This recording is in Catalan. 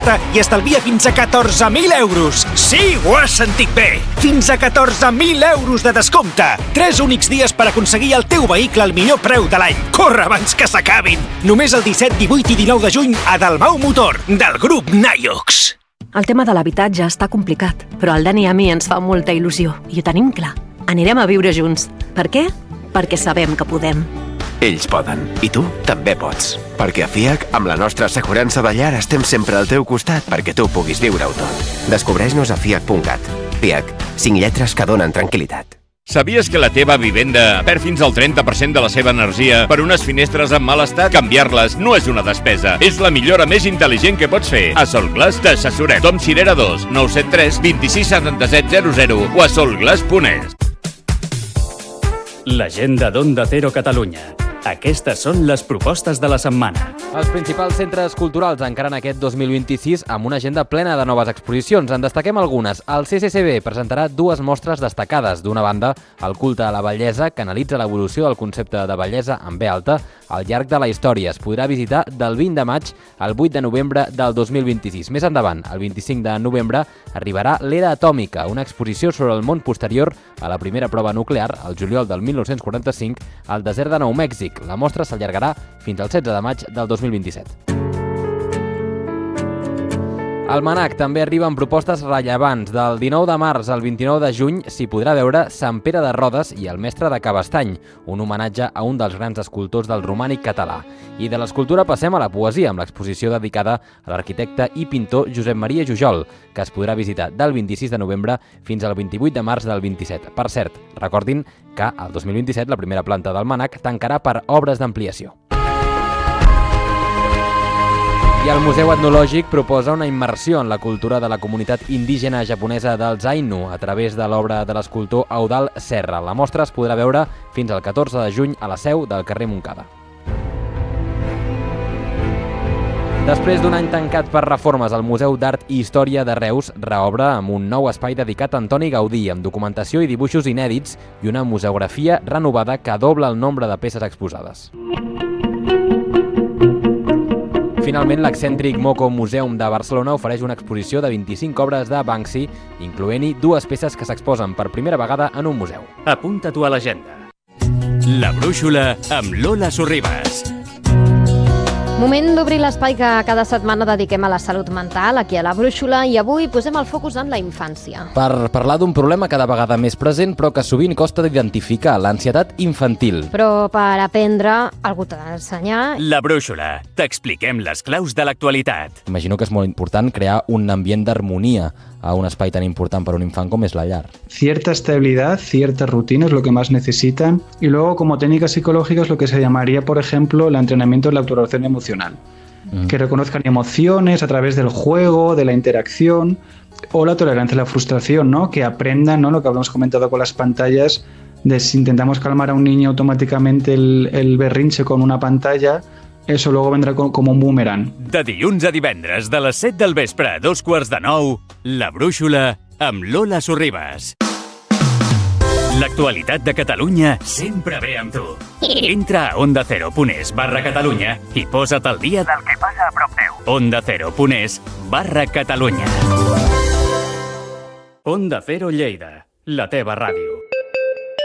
i estalvia fins a 14.000 euros. Sí, ho has sentit bé! Fins a 14.000 euros de descompte! 3 únics dies per aconseguir el teu vehicle al millor preu de l'any. Corre abans que s'acabin! Només el 17, 18 i 19 de juny a Dalmau Motor, del grup Naiox. El tema de l'habitatge està complicat, però al Dani i a mi ens fa molta il·lusió i ho tenim clar. Anirem a viure junts. Per què? Perquè sabem que podem. Ells poden, i tu també pots. Perquè a FIAC, amb la nostra assegurança de llar, estem sempre al teu costat perquè tu puguis viure-ho tot. Descobreix-nos a fiac.cat. FIAC, 5 lletres que donen tranquil·litat. Sabies que la teva vivenda perd fins al 30% de la seva energia per unes finestres en mal estat? Canviar-les no és una despesa, és la millora més intel·ligent que pots fer. A Solglass t'assessorem. Tom Cirera 2, 973 26 77 00 o a solglass.es. L'agenda d'Onda Cero Catalunya. Aquestes són les propostes de la setmana. Els principals centres culturals encara en aquest 2026 amb una agenda plena de noves exposicions. En destaquem algunes. El CCCB presentarà 2 mostres destacades. D'una banda, el culte a la bellesa, que analitza l'evolució del concepte de bellesa amb B alta al llarg de la història. Es podrà visitar del 20 de maig al 8 de novembre del 2026. Més endavant, el 25 de novembre, arribarà l'Era Atòmica, una exposició sobre el món posterior a la primera prova nuclear, al juliol del 1945, al desert de Nou Mèxic. La mostra s'allargarà fins al 16 de maig del 2027. Al MNAC també arriben propostes rellevants. Del 19 de març al 29 de juny s'hi podrà veure Sant Pere de Rodes i el Mestre de Cabestany, un homenatge a un dels grans escultors del romànic català. I de l'escultura passem a la poesia, amb l'exposició dedicada a l'arquitecte i pintor Josep Maria Jujol, que es podrà visitar del 26 de novembre fins al 28 de març del 27. Per cert, recordin que el 2027 la primera planta del MNAC tancarà per obres d'ampliació. I el Museu Etnològic proposa una immersió en la cultura de la comunitat indígena japonesa dels Ainu a través de l'obra de l'escultor Eudald Serra. La mostra es podrà veure fins al 14 de juny a la seu del carrer Montcada. Després d'un any tancat per reformes, el Museu d'Art i Història de Reus reobre amb un nou espai dedicat a Antoni Gaudí, amb documentació i dibuixos inèdits i una museografia renovada que dobla el nombre de peces exposades. Finalment, l'excèntric Moco Museum de Barcelona ofereix una exposició de 25 obres de Banksy, incloent-hi 2 peces que s'exposen per primera vegada en un museu. Apunta-t'ho a l'agenda. La brúixola amb Lola Sorribas. Moment d'obrir l'espai que cada setmana dediquem a la salut mental, aquí a la Brúixola, i avui posem el focus en la infància. Per parlar d'un problema cada vegada més present, però que sovint costa d'identificar, l'ansietat infantil. Però per aprendre, algú t'ha d'ensenyar. La Brúixola. T'expliquem les claus de l'actualitat. Imagino que és molt important crear un ambient d'harmonia a un espai tan important para un infant como es la llar. Cierta estabilidad, cierta rutina es lo que más necesitan, y luego como técnica psicológica es lo que se llamaría, por ejemplo, el entrenamiento de la autoregulación emocional. Que reconozcan emociones a través del juego, de la interacción, o la tolerancia a la frustración, ¿no? Que aprendan, ¿no? Lo que habíamos comentado con las pantallas, de si intentamos calmar a un niño automáticamente el berrinche con una pantalla, eso luego vendrá como un boomerang. De dilluns a divendres, de les 7 del vespre a 2:15, La Brúixola amb Lola Sorribas. L'actualitat de Catalunya sempre ve amb tu. Entra a ondacero.es/Catalunya i posa't al dia del que passa a prop teu. ondacero.es/Catalunya. Onda Cero Lleida, la teva ràdio.